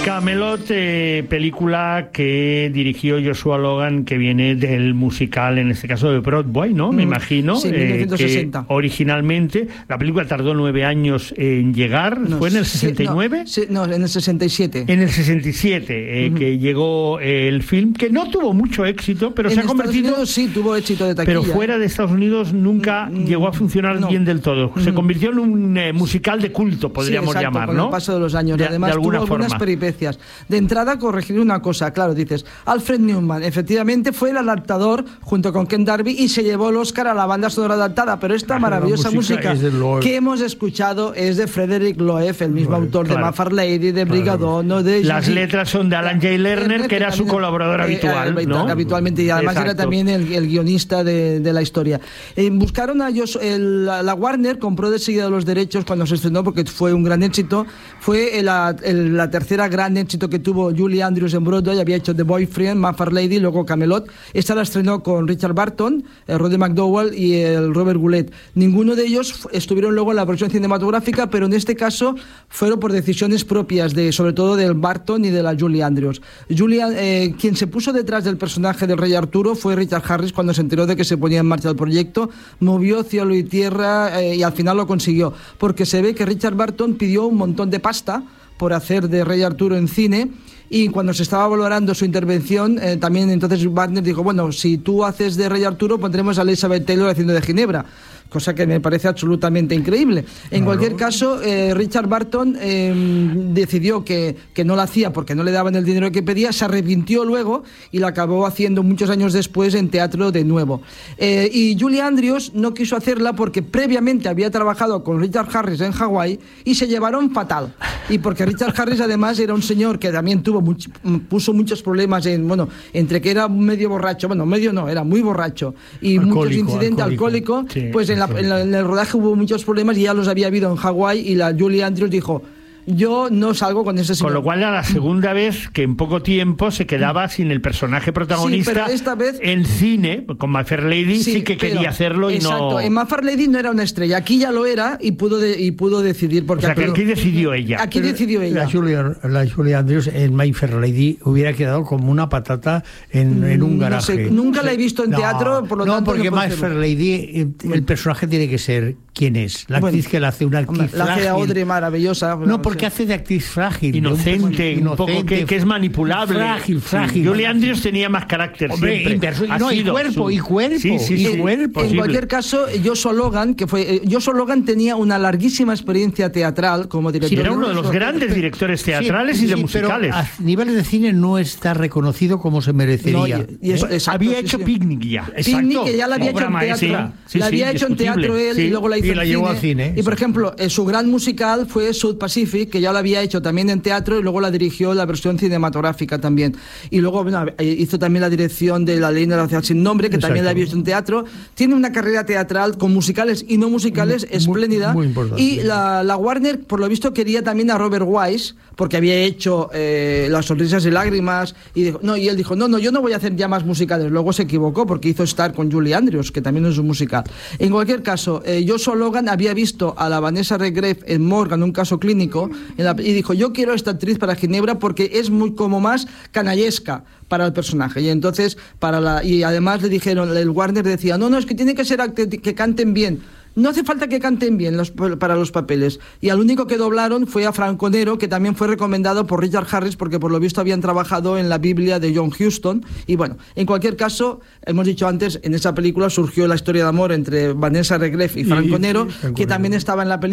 Camelot, película que dirigió Joshua Logan, que viene del musical, en este caso de Broadway, ¿no? Me imagino. Sí, 1960. Que originalmente la película tardó 9 años en llegar. ¿Fue en el 69? No, en el 67. En el 67, que llegó el film, que no tuvo mucho éxito, pero se ha convertido... Estados Unidos sí tuvo éxito de taquilla. Pero fuera de Estados Unidos nunca llegó a funcionar bien del todo. Se convirtió en un musical de culto, podríamos llamar, con ¿no? el paso de los años. Además, tuvo algunas peripecias. De entrada, corregir una cosa, claro, dices, Alfred Newman, efectivamente fue el adaptador junto con Ken Darby y se llevó el Oscar a la banda sonora adaptada, pero esta maravillosa música que hemos escuchado es de Frederick Loeb, el mismo autor de My Fair Lady, de Brigadono, de... Las letras son de Alan J. Lerner, que era su colaborador habitual, ¿no? Habitualmente, y además era también el guionista de la historia. Buscaron a ellos, la Warner compró de seguida los derechos cuando se estrenó, porque fue un gran éxito. Fue la tercera gran éxito que tuvo Julie Andrews en Broadway. Había hecho The Boyfriend, My Fair Lady, luego Camelot. Esta la estrenó con Richard Burton, Roddy McDowall y el Robert Goulet. Ninguno de ellos estuvieron luego en la versión cinematográfica, pero en este caso fueron por decisiones propias, sobre todo del Burton y de la Julie Andrews. Quien se puso detrás del personaje del Rey Arturo fue Richard Harris. Cuando se enteró de que se ponía en marcha el proyecto, movió cielo y tierra y al final lo consiguió, porque se ve que Richard Burton pidió un montón de pasta por hacer de Rey Arturo en cine, y cuando se estaba valorando su intervención, también entonces Warner dijo, bueno, si tú haces de Rey Arturo, pondremos a Elizabeth Taylor haciendo de Ginebra, cosa que me parece absolutamente increíble. En cualquier caso, Richard Burton decidió que no la hacía porque no le daban el dinero que pedía, se arrepintió luego y la acabó haciendo muchos años después en teatro de nuevo. Y Julie Andrews no quiso hacerla porque previamente había trabajado con Richard Harris en Hawái y se llevaron fatal. Y porque Richard Harris además era un señor que también puso muchos problemas entre que era medio borracho, medio no, era muy borracho y muchos incidentes, alcohólico, sí, pues en el rodaje hubo muchos problemas y ya los había habido en Hawái, y la Julie Andrews dijo, yo no salgo con ese señor. Con lo cual era la segunda vez que en poco tiempo se quedaba sin el personaje protagonista. Sí, pero esta vez en cine, con My Fair Lady sí que quería hacerlo y exacto, no... en My Fair Lady no era una estrella, aquí ya lo era y pudo decidir. Porque o sea, que aquí decidió ella. Aquí decidió ella. La Julie Andrews en My Fair Lady hubiera quedado como una patata en un garaje. No sé, nunca la he visto en teatro, por lo tanto... No, porque My Fair Lady, el personaje tiene que ser ¿quién es? La actriz que la hace, una actriz la hace Audrey maravillosa. No, porque hace de actriz frágil, inocente, un poco que es manipulable, frágil. Julie Andrews tenía más carácter. Hombre, siempre. Y cuerpo. En cualquier caso, Joshua Logan, Joshua Logan tenía una larguísima experiencia teatral como director. Sí, era uno de los grandes directores teatrales y de musicales. Pero a nivel de cine no está reconocido como se merecería. Había hecho Picnic ya. Picnic, que ya la había hecho en teatro. La había hecho en teatro él y luego la hizo en llevó al cine. Y por ejemplo, su gran musical fue South Pacific, que ya la había hecho también en teatro y luego la dirigió la versión cinematográfica también. Y luego hizo también la dirección de La leyenda de la ciudad sin nombre, que también la había visto en teatro. Tiene una carrera teatral con musicales y no musicales espléndida. Muy importante. Y la Warner, por lo visto, quería también a Robert Wise, porque había hecho Las sonrisas y lágrimas, y él dijo, no, yo no voy a hacer ya más musicales. Luego se equivocó porque hizo Star con Julie Andrews, que también es un musical. En cualquier caso, Joshua Logan había visto a la Vanessa Redgrave en Morgan, un caso clínico, y dijo, yo quiero a esta actriz para Ginebra porque es muy como más canallesca para el personaje. Y entonces y además le dijeron, el Warner decía, no, es que tiene que ser que canten bien. No hace falta que canten bien para los papeles. Y al único que doblaron fue a Franco Nero, que también fue recomendado por Richard Harris, porque por lo visto habían trabajado en la Biblia de John Huston. Y bueno, en cualquier caso, hemos dicho antes, en esa película surgió la historia de amor entre Vanessa Redgrave y Franco Nero, que también estaba en la película.